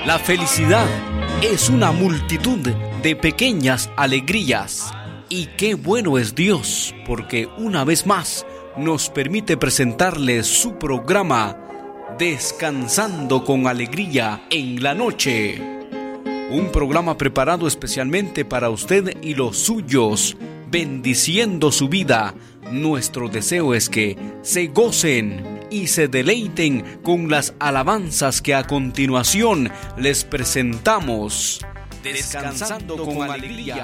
La felicidad es una multitud de pequeñas alegrías. Y qué bueno es Dios, porque una vez más nos permite presentarle su programa Descansando con Alegría en la Noche. Un programa preparado especialmente para usted y los suyos, bendiciendo su vida. Nuestro deseo es que se gocen y se deleiten con las alabanzas que a continuación les presentamos. Descansando con Alegría.